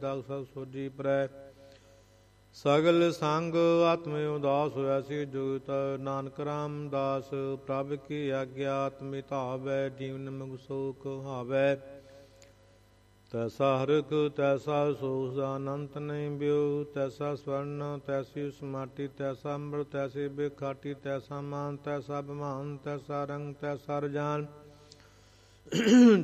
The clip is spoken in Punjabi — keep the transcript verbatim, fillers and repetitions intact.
ਦਾਸ ਸਭ ਸੋਜੀ ਪਰੈ। ਸਗਲ ਸੰਗ ਆਤਮ ਉਦਾਸ ਹੋਇਆ ਸੀ ਜੁਗਤ। ਨਾਨਕ ਰਾਮਦਾਸ ਪ੍ਰਭ ਕੀ ਆਗਿਆ ਮਿਟਾਵੈ। ਜੀਵਨ ਮੁਖ ਸੋਖ ਹਾਵੈ। ਤੈਸਾ ਹਰਿਕ ਤੈਸਾ ਸੋਖ ਅਨੰਤ ਨਹੀਂ ਬਿਉ। ਤੈਸਾ ਸਵਰਨ ਤੈਸੀ ਸਮਾਟੀ। ਤੈਸਾ ਅੰਬਰ ਤੈਸੀ ਬਿਖਾਟੀ। ਤੈਸਾ ਮਾਨ ਤੈਸਾ ਅਭਿਮਾਨ। ਤੈਸਾ ਰੰਗ ਤੈਸਾ ਰਜਾਨ।